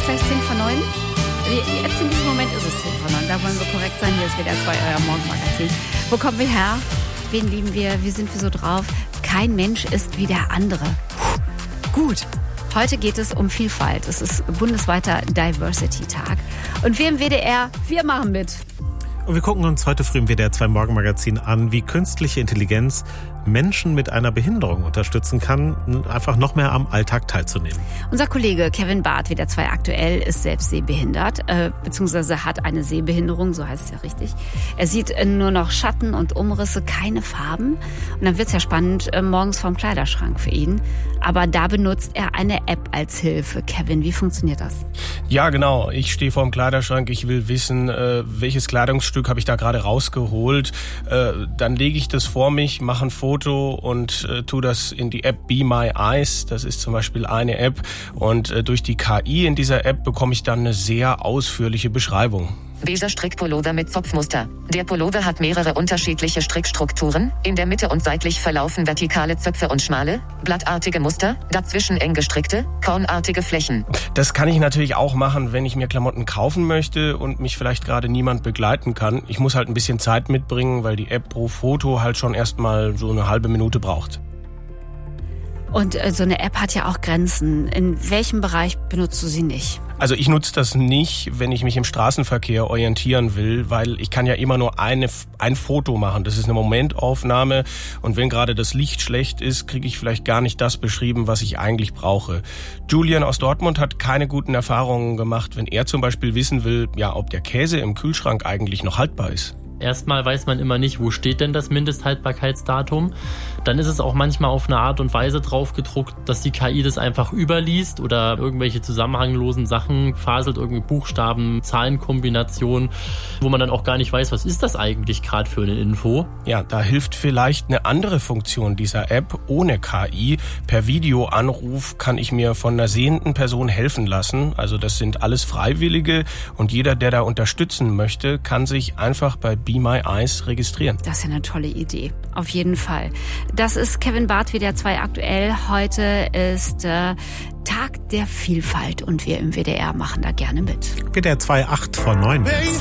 ist gleich 10 vor 9. Jetzt in diesem Moment ist es 10 vor 9. Da wollen wir korrekt sein. Hier ist WDR 2, euer Morgenmagazin. Wo kommen wir her? Wen lieben wir? Wie sind wir so drauf? Kein Mensch ist wie der andere. Gut. Heute geht es um Vielfalt. Es ist bundesweiter Diversity-Tag. Und wir im WDR, wir machen mit. Und wir gucken uns heute früh im WDR 2 Morgenmagazin an, wie künstliche Intelligenz Menschen mit einer Behinderung unterstützen kann, einfach noch mehr am Alltag teilzunehmen. Unser Kollege Kevin Barth, WDR 2 aktuell, ist selbst sehbehindert, beziehungsweise hat eine Sehbehinderung, so heißt es ja richtig. Er sieht nur noch Schatten und Umrisse, keine Farben. Und dann wird es ja spannend morgens vorm Kleiderschrank für ihn. Aber da benutzt er eine App als Hilfe. Kevin, wie funktioniert das? Ja, genau. Ich stehe vorm Kleiderschrank. Ich will wissen, welches Kleidungsstück habe ich da gerade rausgeholt. Dann lege ich das vor mich, mache ein Foto und tue das in die App Be My Eyes. Das ist zum Beispiel eine App. Und durch die KI in dieser App bekomme ich dann eine sehr ausführliche Beschreibung. Beiger Strickpullover mit Zopfmuster. Der Pullover hat mehrere unterschiedliche Strickstrukturen. In der Mitte und seitlich verlaufen vertikale Zöpfe und schmale, blattartige Muster, dazwischen eng gestrickte, kornartige Flächen. Das kann ich natürlich auch machen, wenn ich mir Klamotten kaufen möchte und mich vielleicht gerade niemand begleiten kann. Ich muss halt ein bisschen Zeit mitbringen, weil die App pro Foto halt schon erstmal so eine halbe Minute braucht. Und so eine App hat ja auch Grenzen. In welchem Bereich benutzt du sie nicht? Also ich nutze das nicht, wenn ich mich im Straßenverkehr orientieren will, weil ich kann ja immer nur ein Foto machen. Das ist eine Momentaufnahme und wenn gerade das Licht schlecht ist, kriege ich vielleicht gar nicht das beschrieben, was ich eigentlich brauche. Julian aus Dortmund hat keine guten Erfahrungen gemacht, wenn er zum Beispiel wissen will, ja, ob der Käse im Kühlschrank eigentlich noch haltbar ist. Erstmal weiß man immer nicht, wo steht denn das Mindesthaltbarkeitsdatum. Dann ist es auch manchmal auf eine Art und Weise drauf gedruckt, dass die KI das einfach überliest oder irgendwelche zusammenhanglosen Sachen faselt, irgendwie Buchstaben, Zahlenkombinationen, wo man dann auch gar nicht weiß, was ist das eigentlich gerade für eine Info. Ja, da hilft vielleicht eine andere Funktion dieser App ohne KI. Per Videoanruf kann ich mir von einer sehenden Person helfen lassen. Also das sind alles Freiwillige und jeder, der da unterstützen möchte, kann sich einfach bei Be My Eyes registrieren. Das ist ja eine tolle Idee. Auf jeden Fall. Das ist Kevin Barth, WDR 2 aktuell. Heute ist Tag der Vielfalt und wir im WDR machen da gerne mit. WDR 2, 8 vor 9.